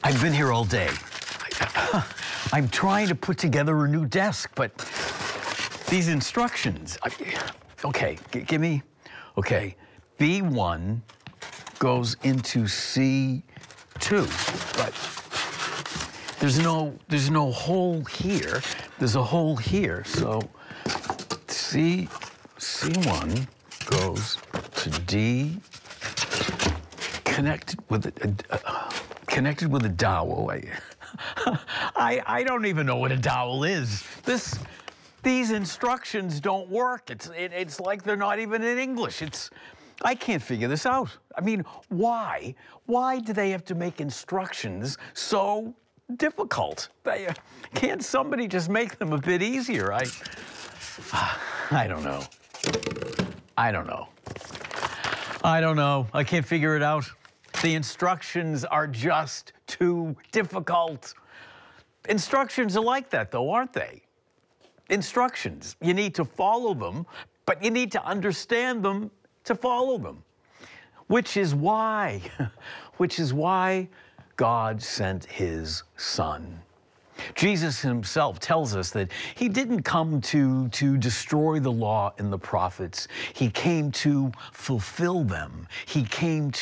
I've been here all day. I'm trying to put together a new desk, but these instructions. Okay, give me. Okay, B1 goes into C2, but there's no hole here. There's a hole here, so C1 goes to D, connected with a dowel. I don't even know what a dowel is. These instructions don't work. It's like they're not even in English. I can't figure this out. I mean, why? Why do they have to make instructions so difficult? Can't somebody just make them a bit easier? I don't know. I don't know. I can't figure it out. The instructions are just too difficult. Instructions are like that, though, aren't they? Instructions. You need to follow them, but you need to understand them to follow them. Which is why God sent his Son. Jesus himself tells us that he didn't come to destroy the law and the prophets. He came to fulfill them. He came